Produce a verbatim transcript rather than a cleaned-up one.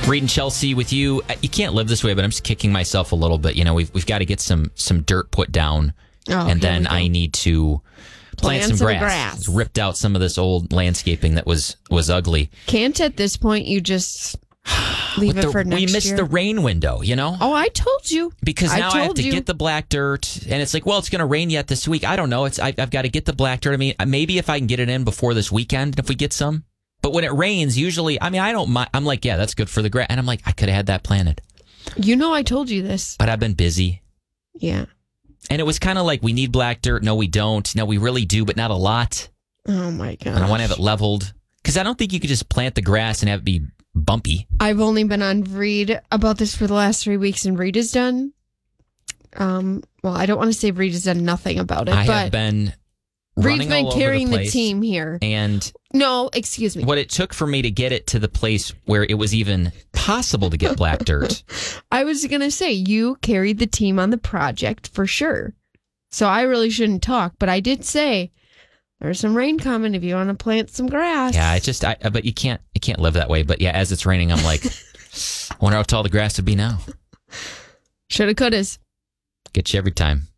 Reed and Chelsea with you. You can't live this way, but I'm just kicking myself a little bit. You know, we've we've got to get some some dirt put down, oh, and then I need to plant, plant some, some grass. grass. Ripped out some of this old landscaping that was was ugly. Can't at this point you just leave With it the, for next year? We missed year? the rain window, you know? Oh, I told you. Because now I, I have to you. get the black dirt, and it's like, well, it's going to rain yet this week. I don't know. It's I, I've got to get the black dirt. I mean, maybe if I can get it in before this weekend, if we get some. But when it rains, usually, I mean, I don't mind. I'm like, yeah, that's good for the grass. And I'm like, I could have had that planted. You know I told you this. But I've been busy. Yeah. And it was kind of like, we need black dirt. No, we don't. No, we really do, but not a lot. Oh, my God. And I want to have it leveled. Because I don't think you could just plant the grass and have it be bumpy. I've only been on Reed about this for the last three weeks, and Reed has done, um, well, I don't want to say Reed has done nothing about it, I but have been Reed's running been all over carrying the, the place, team here. And no, excuse me. What it took for me to get it to the place where it was even possible to get black dirt. I was going to say, you carried the team on the project for sure. So I really shouldn't talk, but I did say, there's some rain coming if you want to plant some grass. Yeah, I just, I, but you can't, you can't live that way. But yeah, as it's raining, I'm like, I wonder how tall the grass would be now. Shoulda, couldas. Get you every time.